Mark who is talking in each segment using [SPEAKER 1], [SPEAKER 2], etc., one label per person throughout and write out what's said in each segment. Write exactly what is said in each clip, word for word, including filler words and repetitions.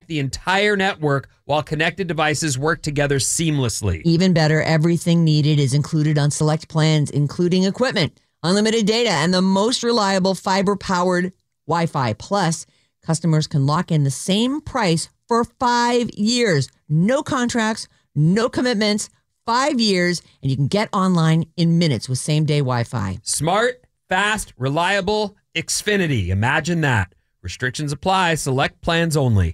[SPEAKER 1] the entire network while connected devices work together seamlessly.
[SPEAKER 2] Even better, everything needed is included on select plans, including equipment, unlimited data, and the most reliable fiber-powered Wi-Fi. Plus, customers can lock in the same price for five years. No contracts, no commitments, five years, and you can get online in minutes with same-day Wi-Fi.
[SPEAKER 1] Smart, fast, reliable, Xfinity. Imagine that. Restrictions apply. Select plans only.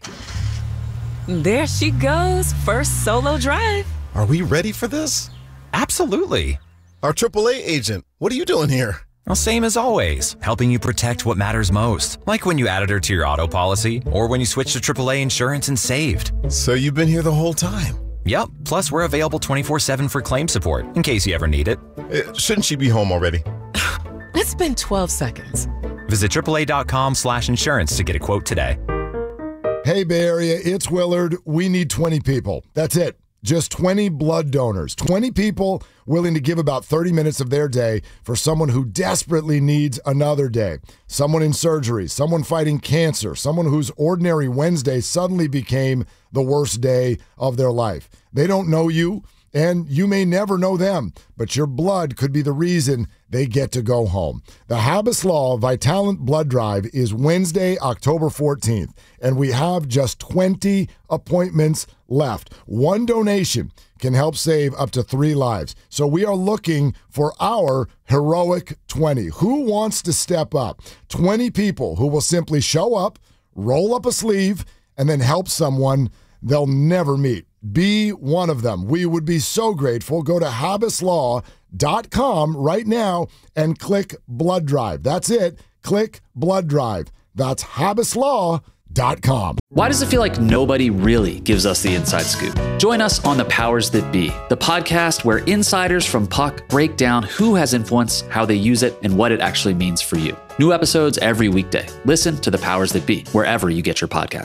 [SPEAKER 3] There she goes. First solo drive.
[SPEAKER 4] Are we ready for this?
[SPEAKER 5] Absolutely.
[SPEAKER 4] Our triple A agent, what are you doing here?
[SPEAKER 5] Well, same as always, helping you protect what matters most. Like when you added her to your auto policy, or when you switched to triple A insurance and saved.
[SPEAKER 4] So you've been here the whole time?
[SPEAKER 5] Yep. Plus, we're available twenty-four seven for claim support, in case you ever need it.
[SPEAKER 4] Uh, shouldn't she be home already?
[SPEAKER 3] It's been twelve seconds.
[SPEAKER 5] Visit triple A dot com slash insurance to get a quote today.
[SPEAKER 6] Hey, Bay Area, it's Willard. We need twenty people. That's it. Just twenty blood donors. twenty people willing to give about thirty minutes of their day for someone who desperately needs another day. Someone in surgery, someone fighting cancer, someone whose ordinary Wednesday suddenly became the worst day of their life. They don't know you, and you may never know them, but your blood could be the reason they get to go home. The Habas Law Vitalant Blood Drive is Wednesday, October fourteenth, and we have just twenty appointments left. One donation can help save up to three lives. So we are looking for our heroic twenty. Who wants to step up? twenty people who will simply show up, roll up a sleeve, and then help someone they'll never meet. Be one of them. We would be so grateful. Go to habas law dot com right now and click Blood Drive. That's it. Click Blood Drive. That's habas law dot com.
[SPEAKER 7] Why does it feel like nobody really gives us the inside scoop? Join us on The Powers That Be, the podcast where insiders from Puck break down who has influence, how they use it, and what it actually means for you. New episodes every weekday. Listen to The Powers That Be, wherever you get your podcast.